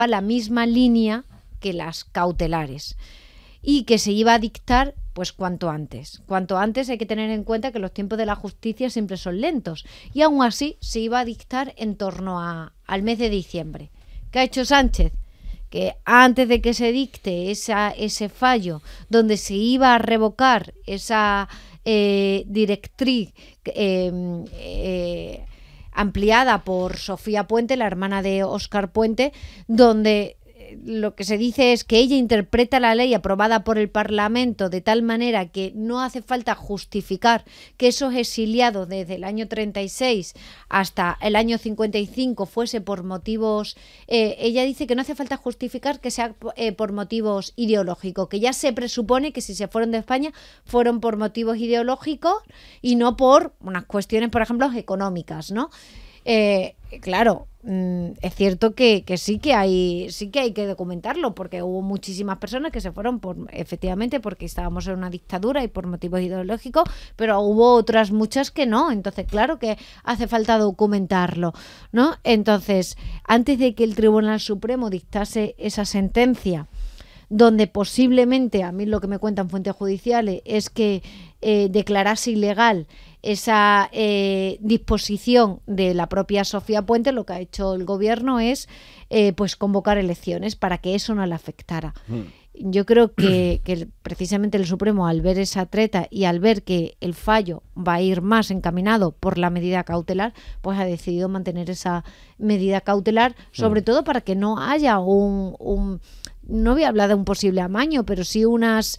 la misma línea que las cautelares y que se iba a dictar pues cuanto antes. Cuanto antes. Hay que tener en cuenta que los tiempos de la justicia siempre son lentos y aún así se iba a dictar en torno al mes de diciembre. ¿Qué ha hecho Sánchez? Que antes de que se dicte ese fallo donde se iba a revocar esa directriz ampliada por Sofía Puente, la hermana de Óscar Puente, donde lo que se dice es que ella interpreta la ley aprobada por el Parlamento de tal manera que no hace falta justificar que esos exiliados desde el año 36 hasta el año 55 fuese por motivos... ella dice que no hace falta justificar que sea por motivos ideológicos, que ya se presupone que si se fueron de España fueron por motivos ideológicos y no por unas cuestiones, por ejemplo, económicas, ¿no? Claro, es cierto que sí que hay que documentarlo, porque hubo muchísimas personas que se fueron efectivamente porque estábamos en una dictadura y por motivos ideológicos, pero hubo otras muchas que no. Entonces, claro que hace falta documentarlo, ¿no? Entonces, antes de que el Tribunal Supremo dictase esa sentencia, donde posiblemente, a mí lo que me cuentan fuentes judiciales es que declarase ilegal esa disposición de la propia Sofía Puente, lo que ha hecho el gobierno es pues convocar elecciones para que eso no le afectara. Yo creo que precisamente el Supremo, al ver esa treta y al ver que el fallo va a ir más encaminado por la medida cautelar, pues ha decidido mantener esa medida cautelar, sobre todo para que no haya no voy a hablar de un posible amaño, pero sí unas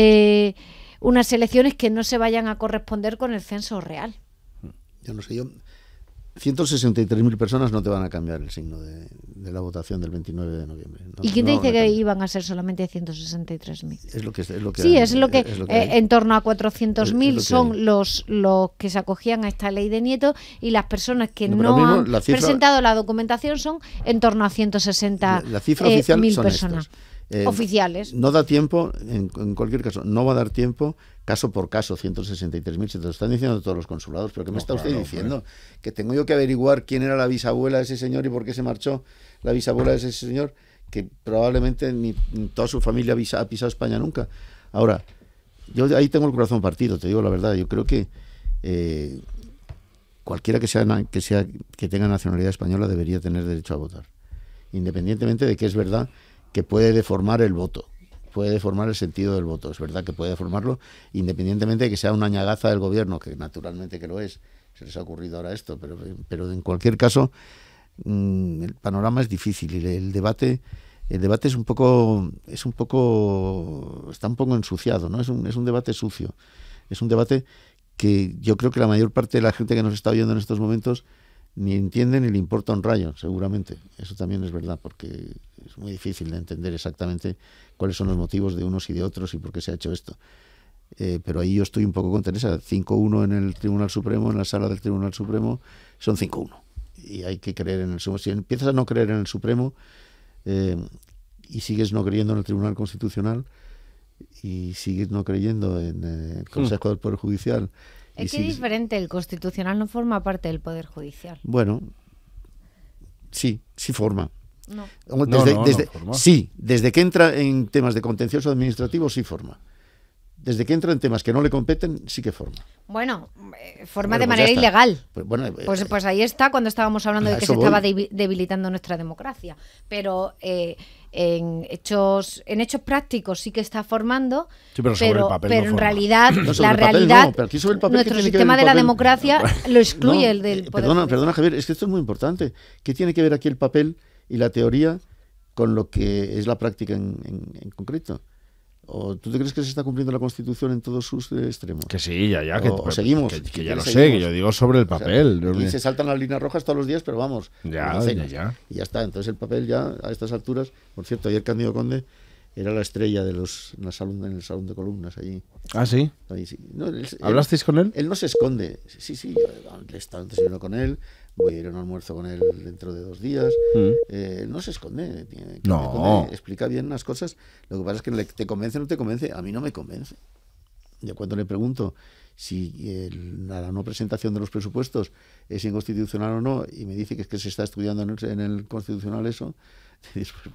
elecciones que no se vayan a corresponder con el censo real. Yo no sé, 163.000 personas no te van a cambiar el signo de la votación del 29 de noviembre. No, ¿y quién te dice que iban a ser solamente 163.000? Es lo que sí, es lo que en torno a 400.000 son los que se acogían a esta ley de Nieto, y las personas que no han presentado la documentación son en torno a 160.000 la cifra oficial son personas. Oficiales. No da tiempo, en cualquier caso, no va a dar tiempo, caso por caso, 163.000, se te lo están diciendo todos los consulados, pero ¿qué me está usted diciendo? Que tengo yo que averiguar quién era la bisabuela de ese señor y por qué se marchó la bisabuela de ese señor, que probablemente ni toda su familia ha pisado España nunca. Ahora, yo ahí tengo el corazón partido, te digo la verdad. Yo creo que cualquiera que tenga nacionalidad española debería tener derecho a votar, independientemente de que es verdad que puede deformar el voto, puede deformar el sentido del voto. Es verdad que puede deformarlo, independientemente de que sea una ñagaza del gobierno, que naturalmente que lo es. Se les ha ocurrido ahora esto, pero en cualquier caso el panorama es difícil y el debate está un poco ensuciado, ¿no? Es un debate sucio, es un debate que yo creo que la mayor parte de la gente que nos está oyendo en estos momentos ni entiende ni le importa un rayo, seguramente. Eso también es verdad, porque es muy difícil de entender exactamente cuáles son los motivos de unos y de otros y por qué se ha hecho esto. Pero ahí yo estoy un poco con Teresa. 5-1 en el Tribunal Supremo, en la sala del Tribunal Supremo, son 5-1. Y hay que creer en el Supremo. Si empiezas a no creer en el Supremo y sigues no creyendo en el Tribunal Constitucional y sigues no creyendo en el Consejo del Poder Judicial... Es que es diferente, el Constitucional no forma parte del Poder Judicial. Bueno, sí forma. No. Forma. Sí, desde que entra en temas de contencioso administrativo sí forma. Desde que entra en temas que no le competen, sí que forma. Bueno, forma de manera ilegal. Pues ahí está, cuando estábamos hablando de que se estaba debilitando nuestra democracia. Pero en hechos prácticos sí que está formando, sí, pero en realidad, nuestro sistema de la democracia lo excluye el del poder. Perdona, Javier, es que esto es muy importante. ¿Qué tiene que ver aquí el papel y la teoría con lo que es la práctica en concreto? ¿O tú te crees que se está cumpliendo la Constitución en todos sus extremos? Que sí, ya. O seguimos. Que ya lo sé, que yo digo sobre el papel. O sea, y se saltan las líneas rojas todos los días, pero vamos. Ya. Y ya está. Entonces el papel ya, a estas alturas... Por cierto, ayer Cándido Conde era la estrella en el salón de columnas allí. ¿Ah, sí? Ahí, sí. No, ¿Hablasteis con él? Él no se esconde. Sí, yo he estado desayunando con él. Voy a ir a un almuerzo con él dentro de 2 días. No se esconde. Explica bien las cosas. Lo que pasa es que te convence o no te convence. A mí no me convence. Yo cuando le pregunto si la no presentación de los presupuestos es inconstitucional o no, y me dice que es que se está estudiando en el Constitucional eso, dices,